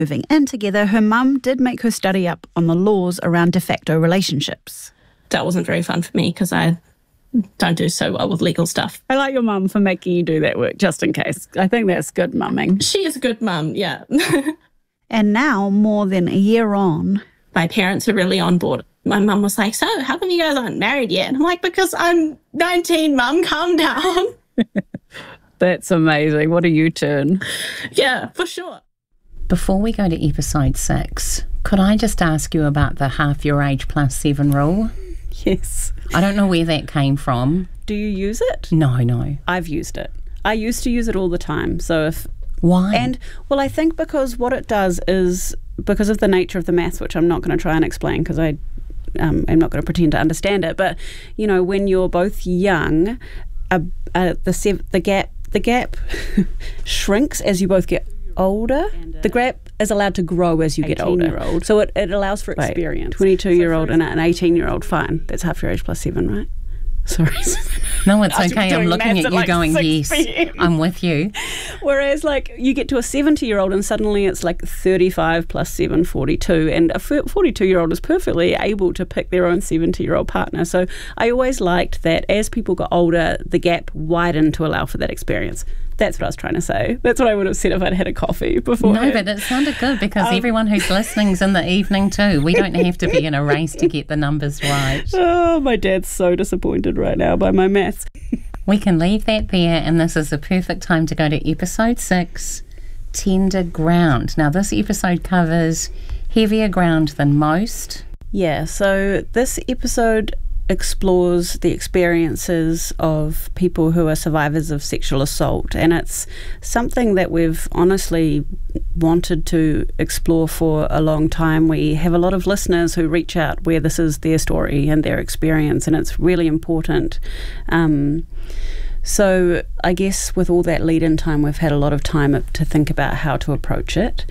Moving in together, her mum did make her study up on the laws around de facto relationships. That wasn't very fun for me because I don't do so well with legal stuff. I like your mum for making you do that work, just in case. I think that's good mumming. She is a good mum, yeah. And now, more than a year on, my parents are really on board. My mum was like, so how come you guys aren't married yet? And I'm like, because I'm 19, Mum, calm down. That's amazing. What a U-turn. Yeah, for sure. Before we go to episode 6, could I just ask you about the half your age plus 7 rule? Yes. I don't know where that came from. Do you use it? No. I've used it. I used to use it all the time. So if... Why? And, well, I think because what it does is, because of the nature of the maths, which I'm not going to try and explain because I'm not going to pretend to understand it, but, you know, when you're both young, the gap shrinks as you both get older. The gap is allowed to grow as you get older. So it allows for experience. 22-year-old and an 18-year-old, fine. That's half your age plus 7, right? Sorry. No, it's okay. I'm looking at you going, yes, I'm with you. Whereas, like, you get to a 70-year-old and suddenly it's like 35 plus 7, 42. And a 42-year-old is perfectly able to pick their own 70-year-old partner. So I always liked that as people got older, the gap widened to allow for that experience. That's what I was trying to say. That's what I would have said if I'd had a coffee before. No, but it sounded good because everyone who's listening's in the evening too. We don't have to be in a race to get the numbers right. Oh, my dad's so disappointed right now by my maths. We can leave that there, and this is the perfect time to go to episode 6, Tender Ground. Now, this episode covers heavier ground than most. Yeah, so this episode explores the experiences of people who are survivors of sexual assault, and it's something that we've honestly wanted to explore for a long time. We have a lot of listeners who reach out where this is their story and their experience, and it's really important. So I guess with all that lead-in time, we've had a lot of time to think about how to approach it.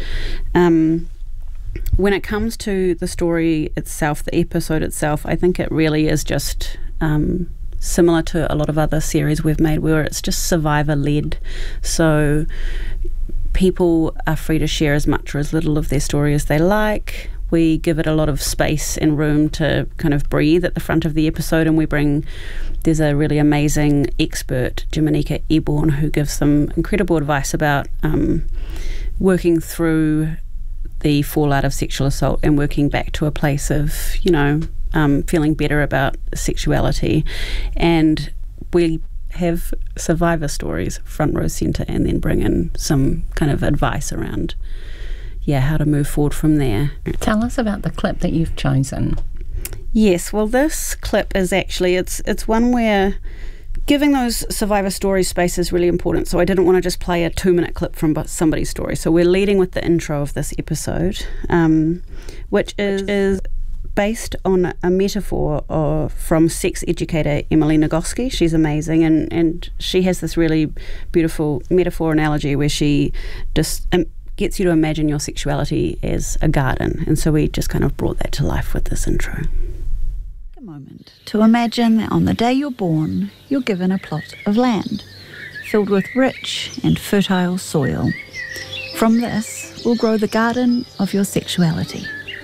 When it comes to the story itself, the episode itself, I think it really is just similar to a lot of other series we've made where it's just survivor-led. So people are free to share as much or as little of their story as they like. We give it a lot of space and room to kind of breathe at the front of the episode, and there's a really amazing expert, Jiminika Eborn, who gives some incredible advice about working through the fallout of sexual assault and working back to a place of, feeling better about sexuality. And we have survivor stories front row centre, and then bring in some kind of advice around, how to move forward from there. Tell us about the clip that you've chosen. Yes, well, this clip is actually, it's one where giving those survivor story space is really important. So I didn't want to just play a 2-minute clip from somebody's story. So we're leading with the intro of this episode, which is based on a metaphor from sex educator Emily Nagoski. She's amazing, and she has this really beautiful metaphor analogy where she just gets you to imagine your sexuality as a garden. And so we just kind of brought that to life with this intro. A moment to imagine that on the day you're born, you're given a plot of land filled with rich and fertile soil. From this will grow the garden of your sexuality.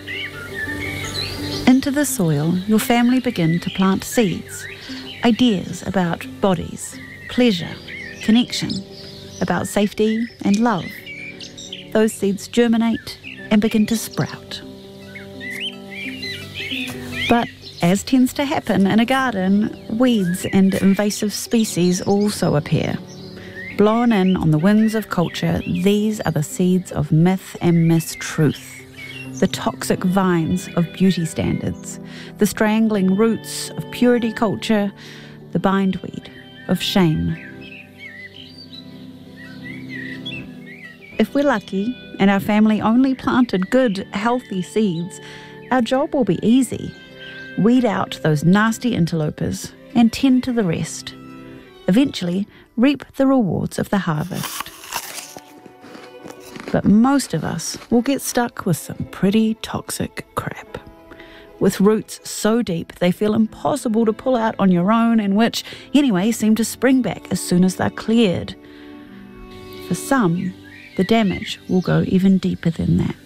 Into the soil, your family begin to plant seeds, ideas about bodies, pleasure, connection, about safety and love. Those seeds germinate and begin to sprout. But as tends to happen in a garden, weeds and invasive species also appear. Blown in on the winds of culture, these are the seeds of myth and mistruth, the toxic vines of beauty standards, the strangling roots of purity culture, the bindweed of shame. If we're lucky and our family only planted good, healthy seeds, our job will be easy. Weed out those nasty interlopers and tend to the rest. Eventually, reap the rewards of the harvest. But most of us will get stuck with some pretty toxic crap, with roots so deep they feel impossible to pull out on your own, and which, anyway, seem to spring back as soon as they're cleared. For some, the damage will go even deeper than that.